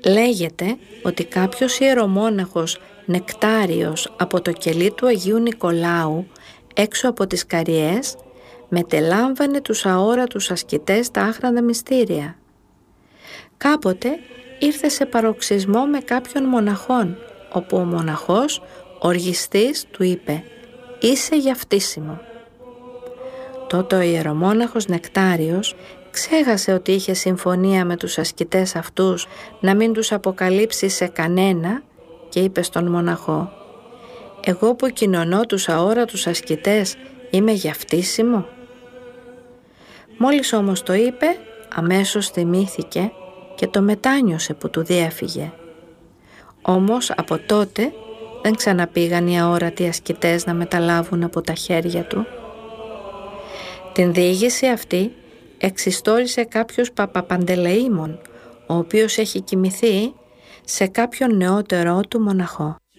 Λέγεται ότι κάποιος ιερομόναχος Νεκτάριος από το κελί του Αγίου Νικολάου έξω από τις Καριές μετελάμβανε τους αόρατους ασκητές στα άχραντα μυστήρια. Κάποτε ήρθε σε παροξισμό με κάποιον μοναχόν, όπου ο μοναχός οργιστής του είπε «Είσαι για φτύσιμο». Τότε ο ιερομόναχος Νεκτάριος ξέχασε ότι είχε συμφωνία με τους ασκητές αυτούς να μην τους αποκαλύψει σε κανένα και είπε στον μοναχό «Εγώ που κοινωνώ τους αόρατους ασκητές είμαι για φτύσιμο». Μόλις όμως το είπε, αμέσως θυμήθηκε και το μετάνιωσε που του διέφυγε. Όμως από τότε δεν ξαναπήγαν οι αόρατοι ασκητές να μεταλάβουν από τα χέρια του. Την διήγηση αυτή εξιστόρισε κάποιος Παπαπαντελεήμων, ο οποίος έχει κοιμηθεί σε κάποιον νεότερό του μοναχό.